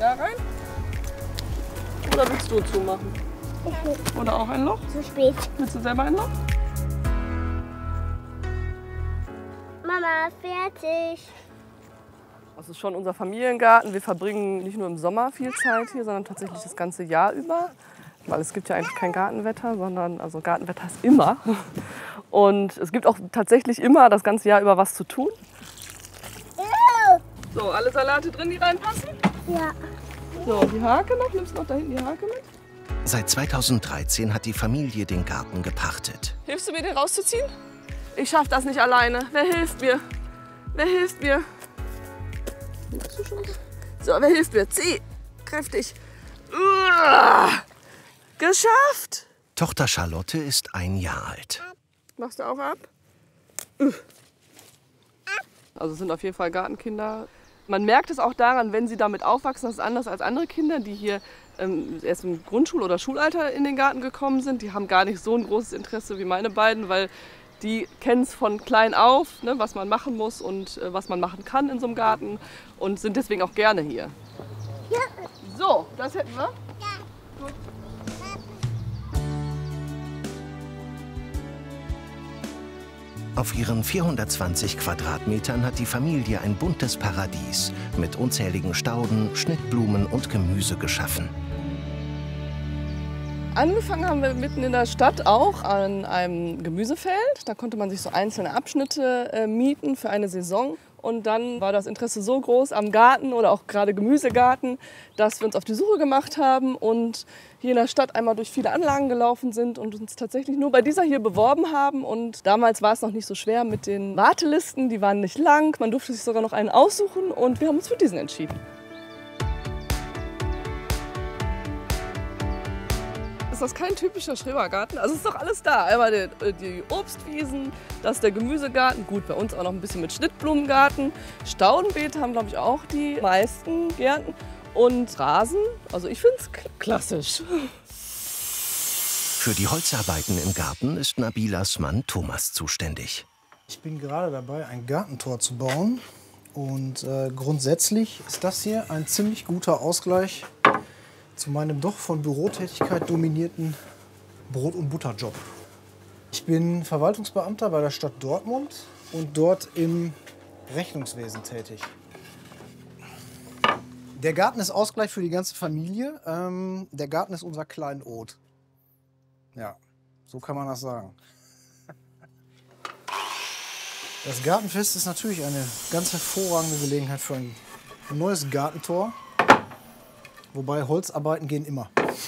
Da rein? Oder willst du zumachen? Oder auch ein Loch? Zu spät. Willst du selber ein Loch? Mama, fertig. Das ist schon unser Familiengarten. Wir verbringen nicht nur im Sommer viel Zeit hier, sondern tatsächlich das ganze Jahr über. Weil es gibt ja eigentlich kein Gartenwetter, sondern also Gartenwetter ist immer. Und es gibt auch tatsächlich immer das ganze Jahr über was zu tun. So, alle Salate drin, die reinpassen? Ja. So, die Hake noch. Nimmst du noch da hinten die Hake mit? Seit 2013 hat die Familie den Garten gepachtet. Hilfst du mir, den rauszuziehen? Ich schaff das nicht alleine. Wer hilft mir? Wer hilft mir? So, wer hilft mir? Zieh! Kräftig. Geschafft! Tochter Charlotte ist 1 Jahr alt. Machst du auch ab? Also es sind auf jeden Fall Gartenkinder. Man merkt es auch daran, wenn sie damit aufwachsen, das ist anders als andere Kinder, die hier erst im Grundschul- oder Schulalter in den Garten gekommen sind. Die haben gar nicht so ein großes Interesse wie meine beiden, weil die kennen es von klein auf, ne, was man machen muss und was man machen kann in so einem Garten und sind deswegen auch gerne hier. Ja. So, das hätten wir. Auf ihren 420 Quadratmetern hat die Familie ein buntes Paradies mit unzähligen Stauden, Schnittblumen und Gemüse geschaffen. Angefangen haben wir mitten in der Stadt auch an einem Gemüsefeld. Da konnte man sich so einzelne Abschnitte mieten für eine Saison. Und dann war das Interesse so groß am Garten oder auch gerade Gemüsegarten, dass wir uns auf die Suche gemacht haben und hier in der Stadt einmal durch viele Anlagen gelaufen sind und uns tatsächlich nur bei dieser hier beworben haben. Und damals war es noch nicht so schwer mit den Wartelisten, die waren nicht lang. Man durfte sich sogar noch einen aussuchen und wir haben uns für diesen entschieden. Ist das kein typischer Schrebergarten? Also ist doch alles da. Einmal die Obstwiesen, das ist der Gemüsegarten. Gut, bei uns auch noch ein bisschen mit Schnittblumengarten. Staudenbeete haben, glaube ich, auch die meisten Gärten. Und Rasen, also ich finde es klassisch. Für die Holzarbeiten im Garten ist Nabilas Mann Thomas zuständig. Ich bin gerade dabei, ein Gartentor zu bauen. Und grundsätzlich ist das hier ein ziemlich guter Ausgleich zu meinem doch von Bürotätigkeit dominierten Brot- und Butterjob. Ich bin Verwaltungsbeamter bei der Stadt Dortmund und dort im Rechnungswesen tätig. Der Garten ist Ausgleich für die ganze Familie. Der Garten ist unser Kleinod. Ja, so kann man das sagen. Das Gartenfest ist natürlich eine ganz hervorragende Gelegenheit für ein neues Gartentor. Wobei Holzarbeiten gehen immer.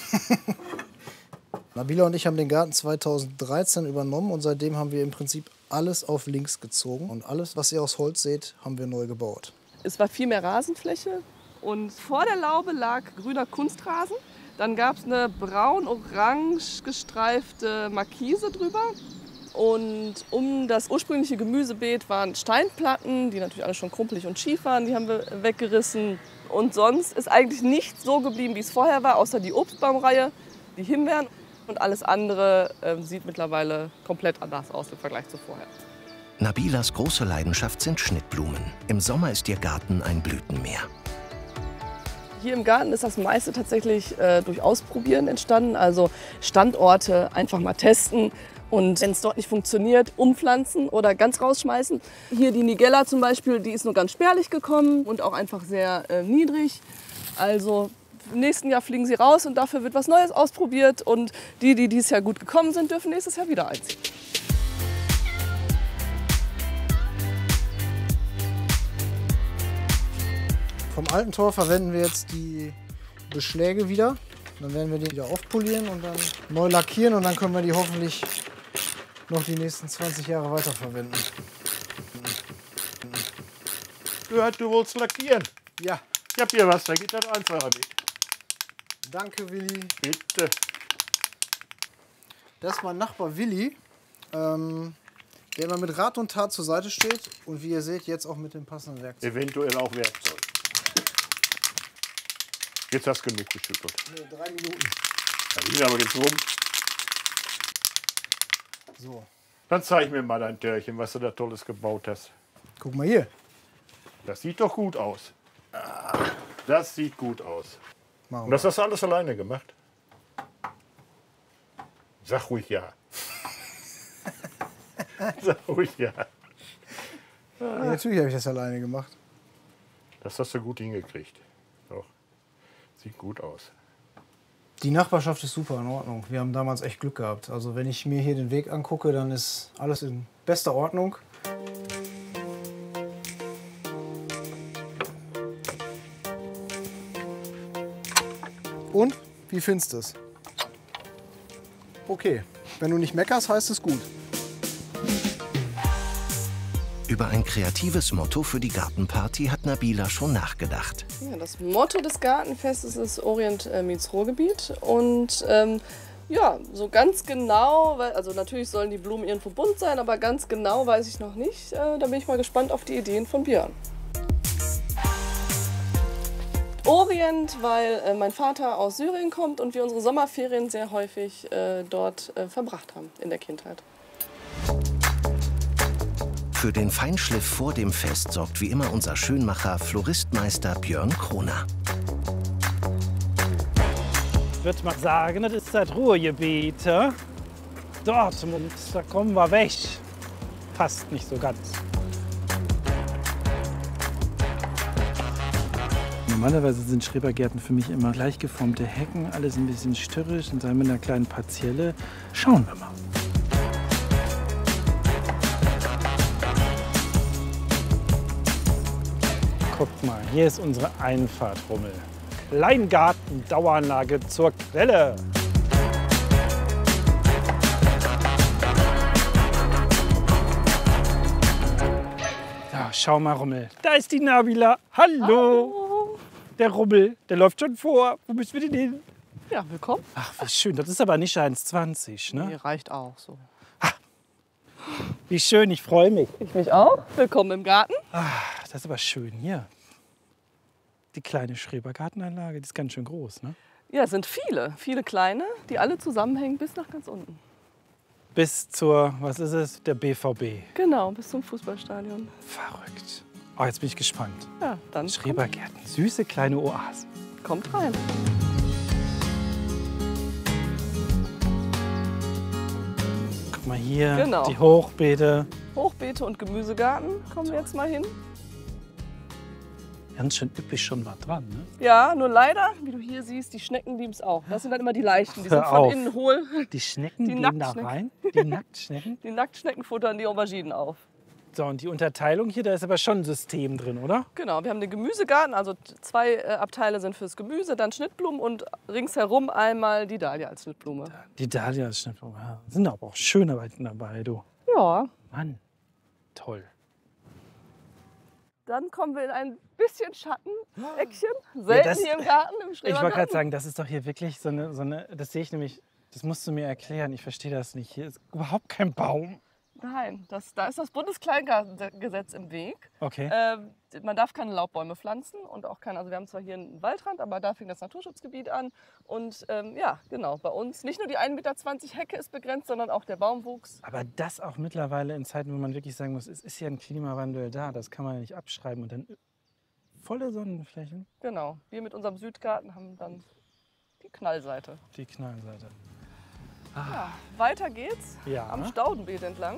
Nabila und ich haben den Garten 2013 übernommen und seitdem haben wir im Prinzip alles auf links gezogen. Und alles, was ihr aus Holz seht, haben wir neu gebaut. Es war viel mehr Rasenfläche und vor der Laube lag grüner Kunstrasen. Dann gab es eine braun-orange gestreifte Markise drüber. Und um das ursprüngliche Gemüsebeet waren Steinplatten, die natürlich alle schon krumpelig und schief waren, die haben wir weggerissen. Und sonst ist eigentlich nichts so geblieben, wie es vorher war, außer die Obstbaumreihe, die Himbeeren. Und alles andere sieht mittlerweile komplett anders aus im Vergleich zu vorher. Nabilas große Leidenschaft sind Schnittblumen. Im Sommer ist ihr Garten ein Blütenmeer. Hier im Garten ist das meiste tatsächlich durch Ausprobieren entstanden. Also Standorte einfach mal testen. Und wenn es dort nicht funktioniert, umpflanzen oder ganz rausschmeißen. Hier die Nigella zum Beispiel, die ist nur ganz spärlich gekommen und auch einfach sehr niedrig. Also im nächsten Jahr fliegen sie raus und dafür wird was Neues ausprobiert. Und die dieses Jahr gut gekommen sind, dürfen nächstes Jahr wieder einziehen. Vom alten Tor verwenden wir jetzt die Beschläge wieder. Dann werden wir die wieder aufpolieren und dann neu lackieren und dann können wir die hoffentlich noch die nächsten 20 Jahre weiterverwenden. Du wolltest lackieren? Ja. Ich hab hier was, da geht das einfacher mit. Danke, Willi. Bitte. Das ist mein Nachbar Willi, der immer mit Rat und Tat zur Seite steht und wie ihr seht, jetzt auch mit dem passenden Werkzeug. Eventuell auch Werkzeug. Jetzt hast du genug geschüttelt. 3 Minuten. Da liegt aber jetzt rum. So, Dann zeig mir mal dein Törchen, was du da Tolles gebaut hast. guck mal hier. Das sieht doch gut aus. Das sieht gut aus. Machen Und das hast du alles alleine gemacht? Sag ruhig ja. Sag ruhig ja. Ja, natürlich habe ich das alleine gemacht. Das hast du gut hingekriegt. Doch. Sieht gut aus. Die Nachbarschaft ist super in Ordnung. Wir haben damals echt Glück gehabt. Also wenn ich mir hier den Weg angucke, dann ist alles in bester Ordnung. Und? Wie findest du es? Okay. Wenn du nicht meckerst, heißt es gut. Über ein kreatives Motto für die Gartenparty hat Nabila schon nachgedacht. Ja, das Motto des Gartenfestes ist Orient meets Ruhrgebiet. Und ja, so ganz genau, also natürlich sollen die Blumen irgendwo bunt sein, aber ganz genau weiß ich noch nicht. Da bin ich mal gespannt auf die Ideen von Björn. Orient, weil mein Vater aus Syrien kommt und wir unsere Sommerferien sehr häufig dort verbracht haben in der Kindheit. Für den Feinschliff vor dem Fest sorgt wie immer unser Schönmacher Floristmeister Björn Kroner. Ich würde mal sagen, das ist das Ruhrgebiet. Dort, und da kommen wir weg. Passt nicht so ganz. Normalerweise sind Schrebergärten für mich immer gleich geformte Hecken, alles ein bisschen störrisch und dann mit einer kleinen Partielle. Schauen wir mal. Guckt mal, hier ist unsere Einfahrt, Rummel. Kleingarten, Daueranlage zur Quelle. Ja, schau mal, Rummel. Da ist die Nabila. Hallo. Hallo. Der Rummel, der läuft schon vor. Wo müssen wir denn hin? Ja, willkommen. Ach, wie schön. Das ist aber nicht 1,20, ne? Hier reicht auch so. Wie schön, ich freue mich. Ich mich auch. Willkommen im Garten. Das ist aber schön hier. Die kleine Schrebergartenanlage, die ist ganz schön groß, ne? Ja, es sind viele kleine, die alle zusammenhängen bis nach ganz unten. Bis zur, was ist es, der BVB. Genau, bis zum Fußballstadion. Verrückt. Oh, jetzt bin ich gespannt. Ja, dann Schrebergärten, süße kleine Oasen. kommt rein. Guck mal hier, Genau. die Hochbeete. Hochbeete und Gemüsegarten kommen wir jetzt mal hin. Ganz schön üppig schon was dran, ne? Ja, nur leider, wie du hier siehst, die Schnecken lieben es auch. Das sind dann immer die leichten, die Hör sind von auf. innen hohl. Die Schnecken Die gehen da Nacktschnecken. rein. Die Nacktschnecken. Die Nacktschnecken futtern die Auberginen auf. So, und die Unterteilung hier, da ist aber schon ein System drin, oder? Genau, wir haben den Gemüsegarten, also zwei Abteile sind fürs Gemüse, dann Schnittblumen und ringsherum einmal die Dahlia als Schnittblume. Die Dahlia ist schon, ja, sind aber auch schöne Weiten dabei, du. Ja, Mann, toll. dann kommen wir in ein bisschen Schatten-Eckchen. Selten das- hier im Garten, im Ich wollte Schrebergarten. gerade sagen, das ist doch hier wirklich so eine, das sehe ich nämlich, das musst du mir erklären, ich verstehe das nicht. Hier ist überhaupt kein Baum. Nein, da ist das Bundeskleingartengesetz im Weg. Okay. Man darf keine Laubbäume pflanzen und auch keine, also wir haben zwar hier einen Waldrand, aber da fing das Naturschutzgebiet an. Und ja, genau, bei uns nicht nur die 1,20 Meter Hecke ist begrenzt, sondern auch der Baumwuchs. Aber das auch mittlerweile in Zeiten, wo man wirklich sagen muss, es ist ja ein Klimawandel da, das kann man ja nicht abschreiben. Und dann volle Sonnenflächen, Genau, wir mit unserem Südgarten haben dann die Knallseite. die Knallseite. Ja, weiter geht's Ja. am Staudenbeet entlang.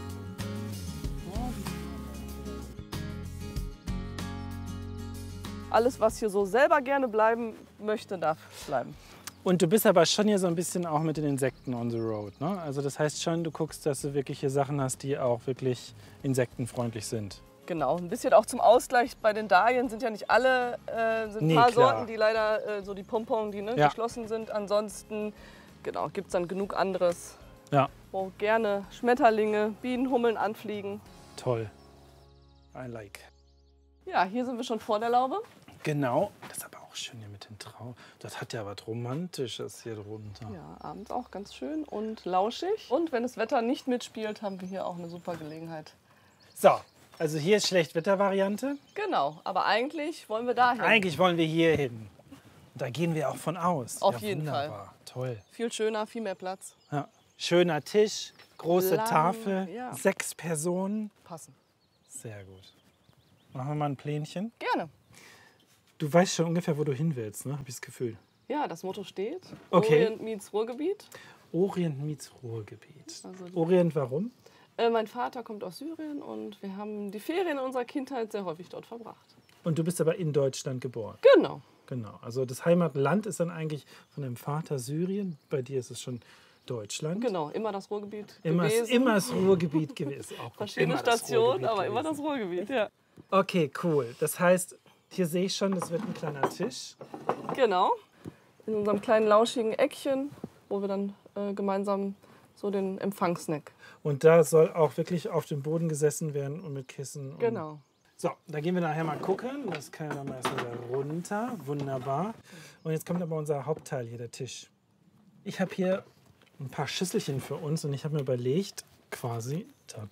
Alles, was hier so selber gerne bleiben möchte, darf bleiben. Und du bist aber schon hier so ein bisschen auch mit den Insekten on the road, ne? Also das heißt schon, du guckst, dass du wirklich hier Sachen hast, die auch wirklich insektenfreundlich sind. Genau, ein bisschen auch zum Ausgleich. Bei den Dahlien sind ja nicht alle, sind Nee, ein paar klar. Sorten, die leider so die Pompon, die Ja. geschlossen sind. Ansonsten genau, gibt es dann genug anderes, Ja, wo gerne Schmetterlinge, Bienen, Hummeln anfliegen. toll. I like. Ja, hier sind wir schon vor der Laube. Genau. Das ist aber auch schön hier mit den Trauben. Das hat ja was Romantisches hier drunter. Ja, abends auch ganz schön und lauschig. Und wenn das Wetter nicht mitspielt, haben wir hier auch eine super Gelegenheit. So, also hier ist Schlechtwettervariante. Genau, aber eigentlich wollen wir dahin. Eigentlich wollen wir hier hin. Und da gehen wir auch von aus. Auf jeden wunderbar. Toll. Viel schöner, viel mehr Platz. Ja. Schöner Tisch, große Lang, Tafel, ja. 6 Personen. Passen. Sehr gut. Machen wir mal ein Plänchen. Gerne. Du weißt schon ungefähr, wo du hin willst, ne? Habe ich das Gefühl. Ja, das Motto steht. Okay. Orient meets Ruhrgebiet. Orient meets Ruhrgebiet. Also Orient, warum? Mein Vater kommt aus Syrien und wir haben die Ferien in unserer Kindheit sehr häufig dort verbracht. Und du bist aber in Deutschland geboren. Genau. Genau. Also das Heimatland ist dann eigentlich von deinem Vater Syrien. Bei dir ist es schon Deutschland. Genau, immer das Ruhrgebiet Immer gewesen. das Ruhrgebiet gewesen. Auch Verschiedene immer das Stationen, Ruhrgebiet aber immer gewesen. das Ruhrgebiet, ja. Okay, cool. Das heißt, hier sehe ich schon, das wird ein kleiner Tisch. Genau. In unserem kleinen lauschigen Eckchen, wo wir dann gemeinsam so den Empfangssnack. Und da soll auch wirklich auf dem Boden gesessen werden und mit Kissen. Und Genau. so, da gehen wir nachher mal gucken. Das können wir dann mal erst wieder runter. Wunderbar. Und jetzt kommt aber unser Hauptteil hier, der Tisch. Ich habe hier ein paar Schüsselchen für uns und ich habe mir überlegt, quasi,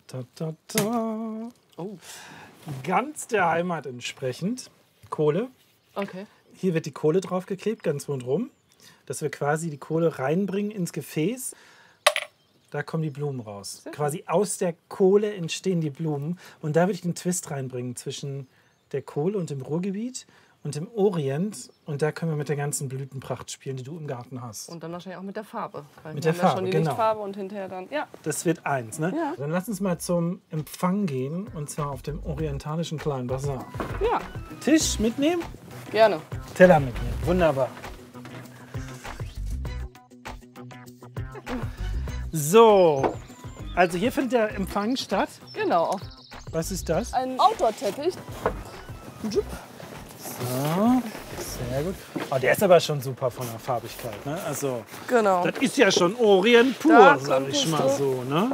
ganz der Heimat entsprechend, Kohle. Okay. Hier wird die Kohle draufgeklebt, ganz rundherum, dass wir quasi die Kohle reinbringen ins Gefäß. Da kommen die Blumen raus. Quasi aus der Kohle entstehen die Blumen. Und da würde ich den Twist reinbringen zwischen der Kohle und dem Ruhrgebiet und dem Orient. Und da können wir mit der ganzen Blütenpracht spielen, die du im Garten hast. Und dann wahrscheinlich auch mit der Farbe. Weil Mit wir der haben ja Farbe, schon die genau. Lichtfarbe und hinterher dann, ja. Das wird eins, ne? Ja. Dann lass uns mal zum Empfang gehen. Und zwar auf dem orientalischen Kleinen Bazar. Ja, Tisch mitnehmen, gerne. Teller mitnehmen. Wunderbar. So, also hier findet der Empfang statt. Genau. Was ist das? Ein Outdoor-Teppich. So, sehr gut. Oh, der ist aber schon super von der Farbigkeit. Ne? Also, Genau. das ist ja schon Orient pur, Da sag ich könntest mal du- so. Ne?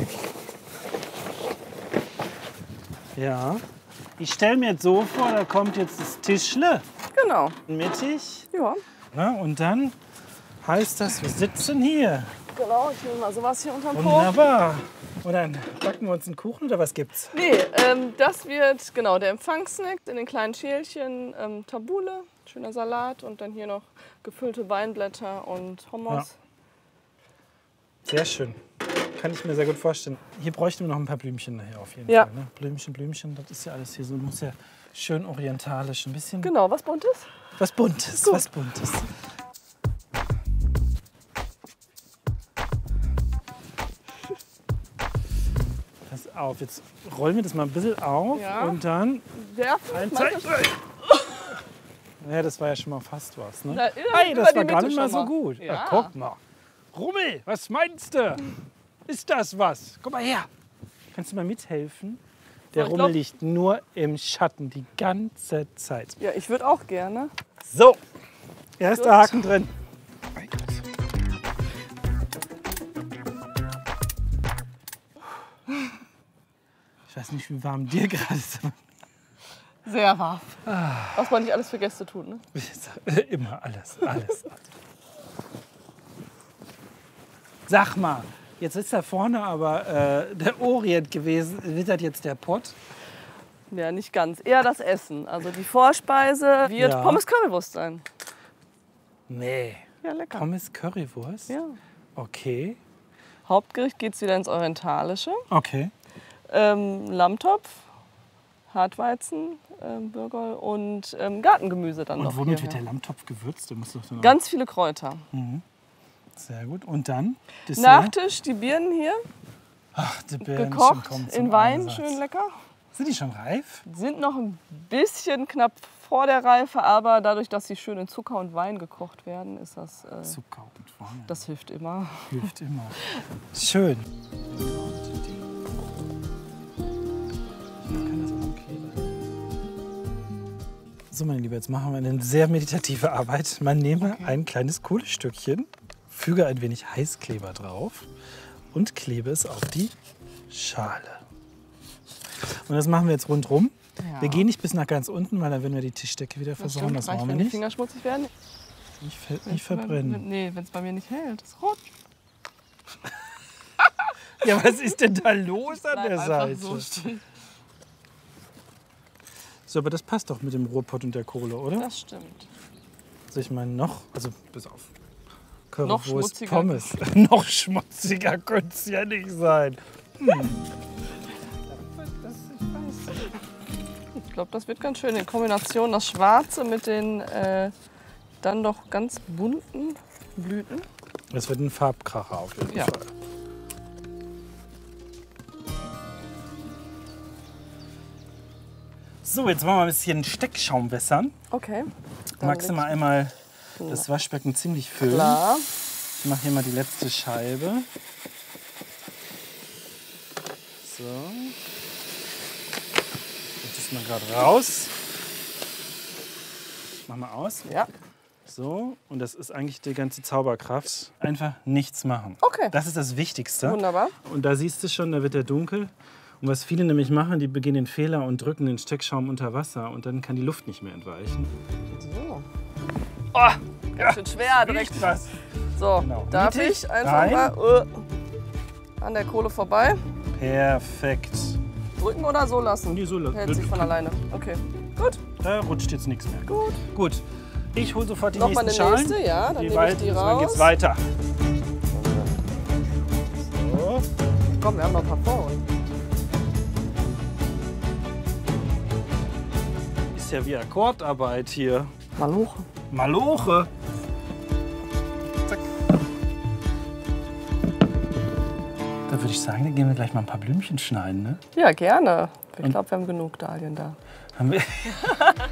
Ja. Ich stelle mir jetzt so vor, da kommt jetzt das Tischle Genau. mittig. Ja. Ne? Und dann heißt das, wir sitzen hier. Genau, ich nehme mal sowas hier unterm Po. Wunderbar. Und dann backen wir uns einen Kuchen oder was gibt's? Nee, das wird genau der Empfangssnack in den kleinen Schälchen. Tabule, schöner Salat und dann hier noch gefüllte Weinblätter und Hummus. Sehr schön. Kann ich mir sehr gut vorstellen. Hier bräuchten wir noch ein paar Blümchen nachher auf jeden Ja. Fall. Ne? Blümchen, das ist ja alles hier so, muss ja schön orientalisch, ein bisschen Genau, was Buntes? was Buntes, was Buntes. Pass auf, jetzt rollen wir das mal ein bisschen auf Ja. und dann Werfen? ein Manche- Ja, das war ja schon mal fast was, ne? Na, Hey, über das die war gar Mitte nicht mal schon so gut. Ja. Ach, guck mal. Rummel, was meinst du? Ist das was? Komm mal her. Kannst du mal mithelfen? Der Ich Rummel glaub- liegt nur im Schatten die ganze Zeit. Ja, ich würde auch gerne. So, erster Gut. Haken drin. Ich weiß nicht, wie warm dir gerade ist. Sehr warm. Was man nicht alles für Gäste tut, ne? Immer alles. Sag mal, jetzt ist da vorne aber der Orient gewesen. Wird das jetzt der Pott? Ja, nicht ganz. Eher das Essen. Also die Vorspeise wird Ja. Pommes Currywurst sein. Nee. Ja, lecker. Pommes Currywurst? Ja. Okay. Hauptgericht geht es wieder ins Orientalische. Okay. Lammtopf, Hartweizen, Bürgel und Gartengemüse dann noch. Und womit hierher. wird der Lammtopf gewürzt? Der muss doch dann Ganz viele Kräuter. Sehr gut. Und dann? Dessert? Nachtisch, die Birnen hier, Ach, die Birnchen gekocht kommen zum in Wein, Einsatz. schön lecker. Sind die schon reif? Sind noch ein bisschen knapp vor der Reife, aber dadurch, dass sie schön in Zucker und Wein gekocht werden, ist das, Zucker und Wein. das hilft immer. hilft immer. Schön. So, meine Liebe, jetzt machen wir eine sehr meditative Arbeit. Man nehme ein kleines Kohlestückchen, füge ein wenig Heißkleber drauf und klebe es auf die Schale. Und das machen wir jetzt rundherum. Ja. Wir gehen nicht bis nach ganz unten, weil dann würden wir die Tischdecke wieder versauen. Das reicht, wollen wir wenn die nicht. Finger schmutzig werden. Nicht verbrennen. Nee, wenn es bei mir nicht hält. Das rot. Ja, was ist denn da los an der Seite? So steht. So, aber das passt doch mit dem Ruhrpott und der Kohle, oder? Das stimmt. Also ich meine noch, also bis auf Noch Currywurst, schmutziger. Pommes. Noch schmutziger könnte es ja nicht sein. Ich glaube, das wird ganz schön in Kombination das Schwarze mit den dann doch ganz bunten Blüten. Das wird ein Farbkracher auf jeden Ja. Fall. So, jetzt wollen wir ein bisschen Steckschaum wässern. Okay. Magst du mal einmal das Waschbecken ziemlich füllen? Klar. Ich mache hier mal die letzte Scheibe. So. Jetzt ist mal gerade raus. Mach mal aus. Ja. So, und das ist eigentlich die ganze Zauberkraft. Einfach nichts machen. Okay. Das ist das Wichtigste. Wunderbar. Und da siehst du schon, da wird er dunkel. Und was viele nämlich machen, die begehen den Fehler und drücken den Steckschaum unter Wasser und dann kann die Luft nicht mehr entweichen. So. Oh, Ganz schön schwer direkt. riecht was. So, Genau. darf Mittig, ich einfach rein. mal an der Kohle vorbei Perfekt. drücken oder so lassen? Nee, so lassen. Hält sich von alleine. Okay. Gut. Da rutscht jetzt nichts mehr. Gut. Gut. Ich hole sofort die Nochmal nächsten eine Schalen. nächste, ja. Dann nehme ich die Dann raus. geht's weiter. So. Komm, wir haben noch ein paar vor uns. Ist ja wie Akkordarbeit hier. Maloche. Maloche. Zack. Da würde ich sagen, dann gehen wir gleich mal ein paar Blümchen schneiden, ne? Ja, gerne. Ich glaube, wir haben genug Dahlien da. Haben wir?